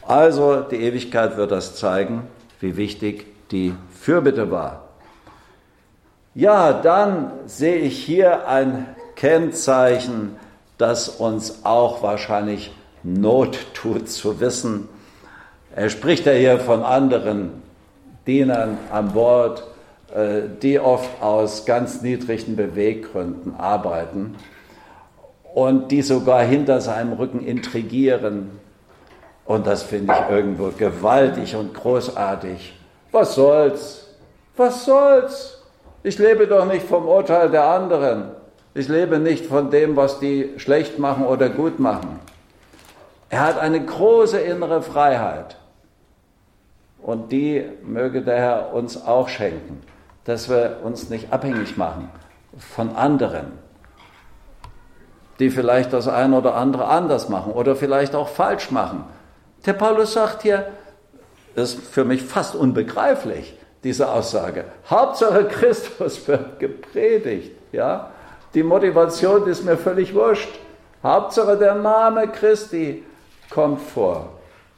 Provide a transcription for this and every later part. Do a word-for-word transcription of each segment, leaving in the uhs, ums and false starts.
Also die Ewigkeit wird das zeigen, wie wichtig die Fürbitte war. Ja, dann sehe ich hier ein Kennzeichen, das uns auch wahrscheinlich Not tut zu wissen. Er spricht ja hier von anderen Dienern an Bord, die oft aus ganz niedrigen Beweggründen arbeiten und die sogar hinter seinem Rücken intrigieren. Und das finde ich irgendwo gewaltig und großartig. Was soll's? Was soll's? Ich lebe doch nicht vom Urteil der anderen. Ich lebe nicht von dem, was die schlecht machen oder gut machen. Er hat eine große innere Freiheit. Und die möge der Herr uns auch schenken, dass wir uns nicht abhängig machen von anderen, die vielleicht das eine oder andere anders machen oder vielleicht auch falsch machen. Der Paulus sagt hier, das ist für mich fast unbegreiflich, diese Aussage. Hauptsache Christus wird gepredigt. Ja? Die Motivation ist mir völlig wurscht. Hauptsache der Name Christi kommt vor.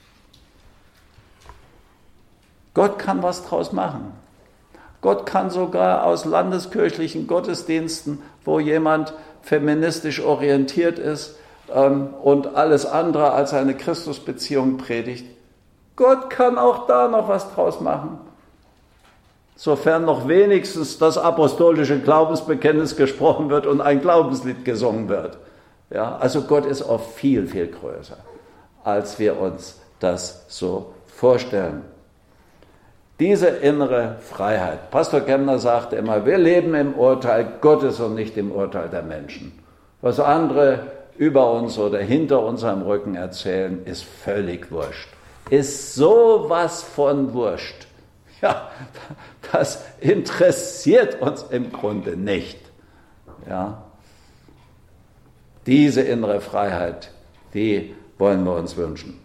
Gott kann was draus machen. Gott kann sogar aus landeskirchlichen Gottesdiensten, wo jemand feministisch orientiert ist ähm, und alles andere als eine Christusbeziehung predigt, Gott kann auch da noch was draus machen. Sofern noch wenigstens das apostolische Glaubensbekenntnis gesprochen wird und ein Glaubenslied gesungen wird. Ja, also Gott ist oft viel, viel größer, als wir uns das so vorstellen. Diese innere Freiheit. Pastor Kemner sagte immer, wir leben im Urteil Gottes und nicht im Urteil der Menschen. Was andere über uns oder hinter unserem Rücken erzählen, ist völlig wurscht. Ist sowas von wurscht. Ja, das interessiert uns im Grunde nicht. Ja. Diese innere Freiheit, die wollen wir uns wünschen.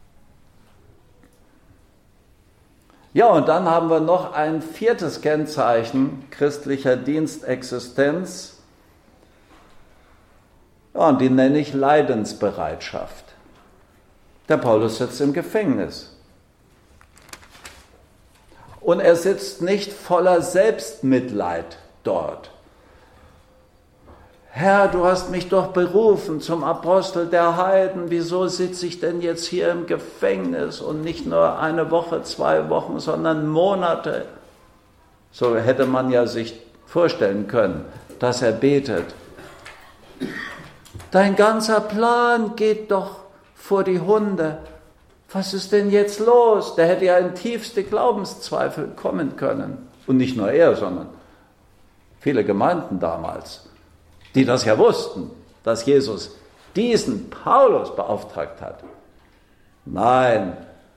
Ja, und dann haben wir noch ein viertes Kennzeichen christlicher Dienstexistenz. Ja, und die nenne ich Leidensbereitschaft. Der Paulus sitzt im Gefängnis. Und er sitzt nicht voller Selbstmitleid dort. Herr, du hast mich doch berufen zum Apostel der Heiden. Wieso sitze ich denn jetzt hier im Gefängnis und nicht nur eine Woche, zwei Wochen, sondern Monate? So hätte man ja sich vorstellen können, dass er betet. Dein ganzer Plan geht doch vor die Hunde. Was ist denn jetzt los? Der hätte ja in tiefste Glaubenszweifel kommen können. Und nicht nur er, sondern viele Gemeinden damals, die das ja wussten, dass Jesus diesen Paulus beauftragt hat. Nein,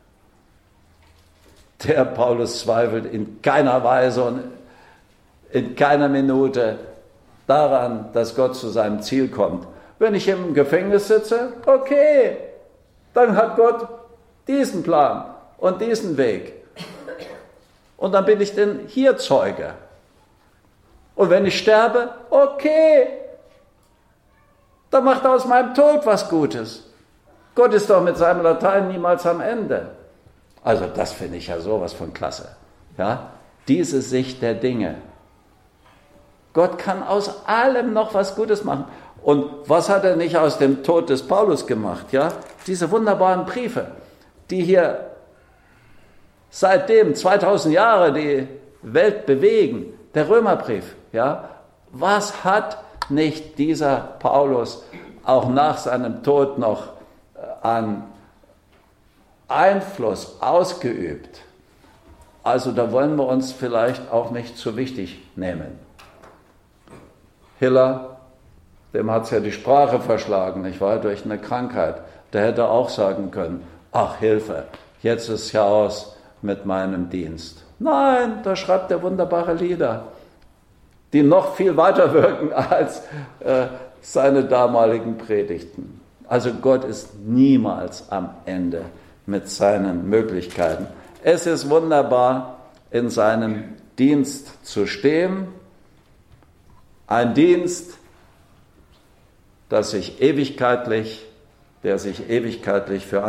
der Paulus zweifelt in keiner Weise und in keiner Minute daran, dass Gott zu seinem Ziel kommt. Wenn ich im Gefängnis sitze, okay, dann hat Gott diesen Plan und diesen Weg. Und dann bin ich denn hier Zeuge. Und wenn ich sterbe, okay, dann macht er aus meinem Tod was Gutes. Gott ist doch mit seinem Latein niemals am Ende. Also das finde ich ja sowas von klasse. Ja? Diese Sicht der Dinge. Gott kann aus allem noch was Gutes machen. Und was hat er nicht aus dem Tod des Paulus gemacht? Ja? Diese wunderbaren Briefe, die hier seitdem zweitausend Jahre die Welt bewegen. Der Römerbrief. Ja? Was hat nicht dieser Paulus auch nach seinem Tod noch an Einfluss ausgeübt? Also da wollen wir uns vielleicht auch nicht zu wichtig nehmen. Hiller, dem hat es ja die Sprache verschlagen, nicht wahr, durch eine Krankheit. Der hätte auch sagen können, ach Hilfe, jetzt ist ja aus mit meinem Dienst. Nein, da schreibt er wunderbare Lieder, die noch viel weiter wirken als äh, seine damaligen Predigten. Also Gott ist niemals am Ende mit seinen Möglichkeiten. Es ist wunderbar, in seinem Dienst zu stehen. Ein Dienst, das sich ewigkeitlich, der sich ewigkeitlich für